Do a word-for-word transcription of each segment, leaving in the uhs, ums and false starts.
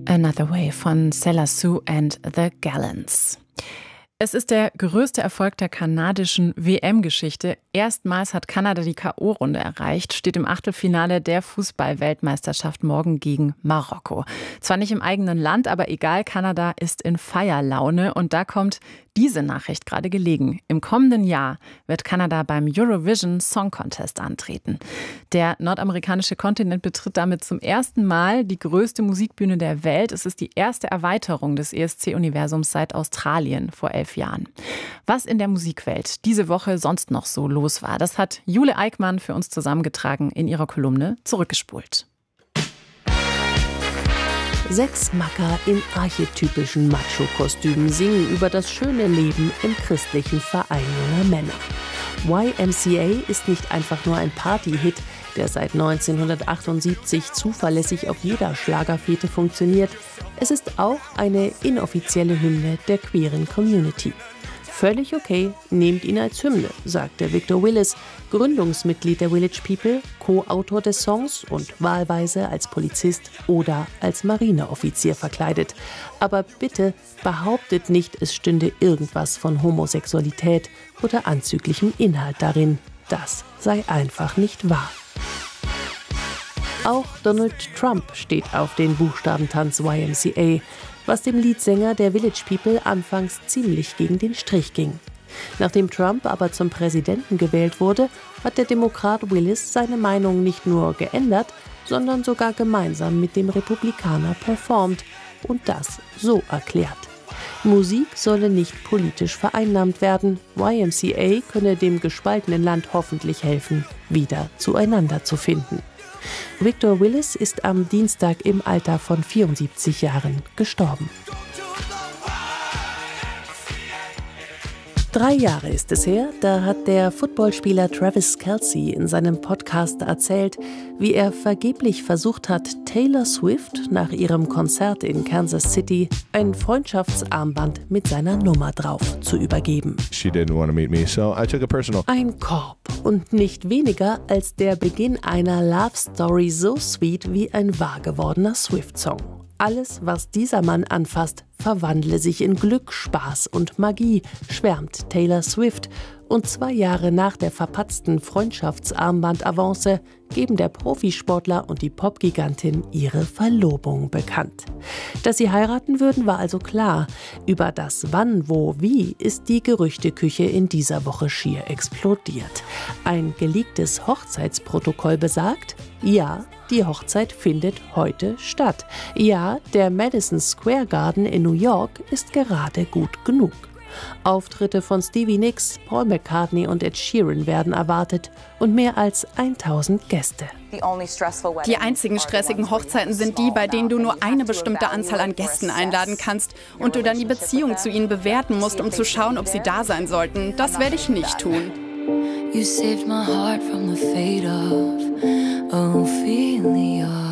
Another Way von Sela Sue and the Gallants. Es ist der größte Erfolg der kanadischen W M-Geschichte. Erstmals hat Kanada die K O-Runde erreicht, steht im Achtelfinale der Fußball-Weltmeisterschaft morgen gegen Marokko. Zwar nicht im eigenen Land, aber egal, Kanada ist in Feierlaune und da kommt diese Nachricht gerade gelegen. Im kommenden Jahr wird Kanada beim Eurovision Song Contest antreten. Der nordamerikanische Kontinent betritt damit zum ersten Mal die größte Musikbühne der Welt. Es ist die erste Erweiterung des E S C-Universums seit Australien vor elf Jahren. Was in der Musikwelt diese Woche sonst noch so los war, das hat Jule Eickmann für uns zusammengetragen in ihrer Kolumne Zurückgespult. Sechs Macker in archetypischen Macho-Kostümen singen über das schöne Leben im christlichen Verein junger Männer. Y M C A ist nicht einfach nur ein Party-Hit, der seit neunzehnhundertachtundsiebzig zuverlässig auf jeder Schlagerfete funktioniert. Es ist auch eine inoffizielle Hymne der queeren Community. Völlig okay, nehmt ihn als Hymne, sagte Victor Willis, Gründungsmitglied der Village People, Co-Autor des Songs und wahlweise als Polizist oder als Marineoffizier verkleidet. Aber bitte behauptet nicht, es stünde irgendwas von Homosexualität oder anzüglichem Inhalt darin. Das sei einfach nicht wahr. Auch Donald Trump steht auf den Buchstabentanz Y M C A, was dem Leadsänger der Village People anfangs ziemlich gegen den Strich ging. Nachdem Trump aber zum Präsidenten gewählt wurde, hat der Demokrat Willis seine Meinung nicht nur geändert, sondern sogar gemeinsam mit dem Republikaner performt und das so erklärt. Musik solle nicht politisch vereinnahmt werden. Y M C A könne dem gespaltenen Land hoffentlich helfen, wieder zueinander zu finden. Victor Willis ist am Dienstag im Alter von vierundsiebzig Jahren gestorben. Drei Jahre ist es her, da hat der Footballspieler Travis Kelce in seinem Podcast erzählt, wie er vergeblich versucht hat, Taylor Swift nach ihrem Konzert in Kansas City ein Freundschaftsarmband mit seiner Nummer drauf zu übergeben. She didn't want to meet me, so I took a personal. Ein Korb und nicht weniger als der Beginn einer Love Story so sweet wie ein wahr gewordener Swift-Song. Alles, was dieser Mann anfasst, verwandle sich in Glück, Spaß und Magie, schwärmt Taylor Swift. Und zwei Jahre nach der verpatzten Freundschaftsarmband-Avance geben der Profisportler und die Popgigantin ihre Verlobung bekannt. Dass sie heiraten würden, war also klar. Über das Wann, Wo, Wie ist die Gerüchteküche in dieser Woche schier explodiert. Ein geleaktes Hochzeitsprotokoll besagt, ja, die Hochzeit findet heute statt. Ja, der Madison Square Garden in New York ist gerade gut genug. Auftritte von Stevie Nicks, Paul McCartney und Ed Sheeran werden erwartet und mehr als tausend Gäste. Die einzigen stressigen Hochzeiten sind die, bei denen du nur eine bestimmte Anzahl an Gästen einladen kannst und du dann die Beziehung zu ihnen bewerten musst, um zu schauen, ob sie da sein sollten. Das werde ich nicht tun. You saved my heart from the fate of Ophelia.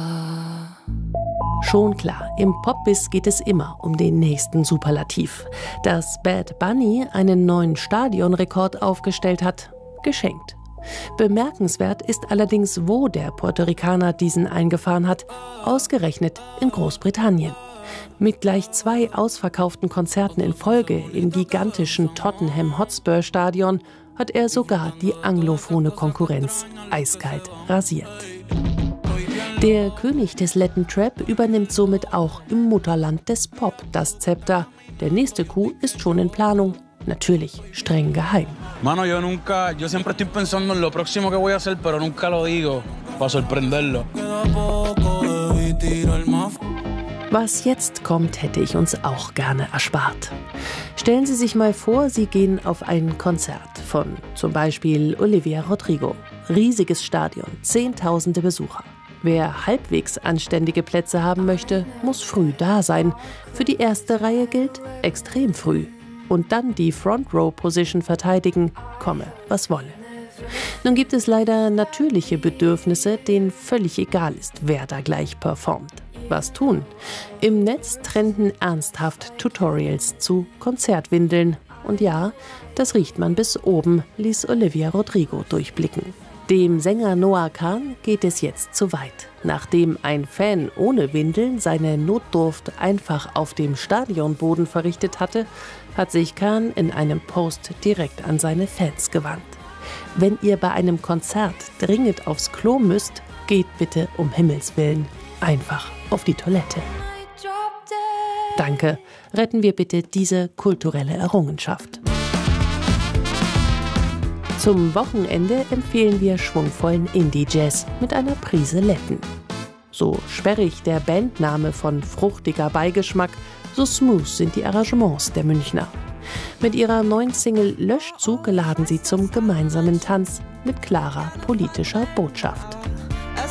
Schon klar, im Popbiz geht es immer um den nächsten Superlativ. Dass Bad Bunny einen neuen Stadionrekord aufgestellt hat, geschenkt. Bemerkenswert ist allerdings, wo der Puerto Ricaner diesen eingefahren hat, ausgerechnet in Großbritannien. Mit gleich zwei ausverkauften Konzerten in Folge im gigantischen Tottenham Hotspur Stadion hat er sogar die anglophone Konkurrenz eiskalt rasiert. Der König des Latin Trap übernimmt somit auch im Mutterland des Pop das Zepter. Der nächste Coup ist schon in Planung, natürlich streng geheim. Mano, yo nunca, yo siempre estoy pensando en lo próximo que voy a hacer, pero nunca lo digo, para sorprenderlo. Was jetzt kommt, hätte ich uns auch gerne erspart. Stellen Sie sich mal vor, Sie gehen auf ein Konzert von zum Beispiel Olivia Rodrigo. Riesiges Stadion, zehntausende Besucher. Wer halbwegs anständige Plätze haben möchte, muss früh da sein. Für die erste Reihe gilt extrem früh. Und dann die Front-Row-Position verteidigen, komme, was wolle. Nun gibt es leider natürliche Bedürfnisse, denen völlig egal ist, wer da gleich performt. Was tun? Im Netz trenden ernsthaft Tutorials zu Konzertwindeln. Und ja, das riecht man bis oben, ließ Olivia Rodrigo durchblicken. Dem Sänger Noah Kahan geht es jetzt zu weit. Nachdem ein Fan ohne Windeln seine Notdurft einfach auf dem Stadionboden verrichtet hatte, hat sich Kahan in einem Post direkt an seine Fans gewandt. Wenn ihr bei einem Konzert dringend aufs Klo müsst, geht bitte um Himmels Willen einfach auf die Toilette. Danke, retten wir bitte diese kulturelle Errungenschaft. Zum Wochenende empfehlen wir schwungvollen Indie-Jazz mit einer Prise Letten. So sperrig der Bandname von fruchtiger Beigeschmack, so smooth sind die Arrangements der Münchner. Mit ihrer neuen Single Löschzug laden sie zum gemeinsamen Tanz mit klarer politischer Botschaft.